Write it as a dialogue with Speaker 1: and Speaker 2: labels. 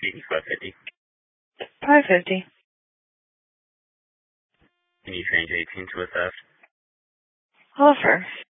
Speaker 1: $550.
Speaker 2: $550.
Speaker 1: Can you change 18 to a theft?
Speaker 2: Offer.